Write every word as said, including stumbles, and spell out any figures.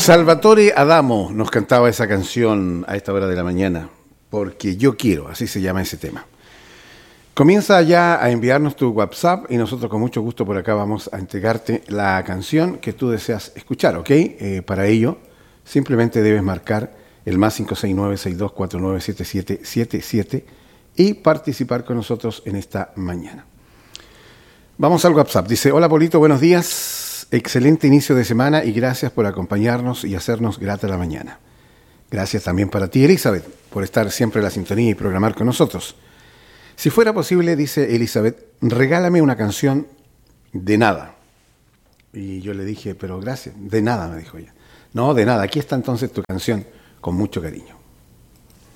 Salvatore Adamo nos cantaba esa canción a esta hora de la mañana, porque yo quiero, así se llama ese tema. Comienza ya a enviarnos tu WhatsApp y nosotros con mucho gusto por acá vamos a entregarte la canción que tú deseas escuchar, ¿ok? Eh, para ello, simplemente debes marcar el más cinco seis nueve, seis dos cuatro nueve, siete siete siete siete y participar con nosotros en esta mañana. Vamos al WhatsApp. Dice, hola Polito, buenos días. Excelente inicio de semana y gracias por acompañarnos y hacernos grata la mañana. Gracias también para ti, Elizabeth, por estar siempre en la sintonía y programar con nosotros. Si fuera posible, dice Elizabeth, regálame una canción de nada. Y yo le dije, pero gracias, de nada, me dijo ella. No, de nada, aquí está entonces tu canción con mucho cariño.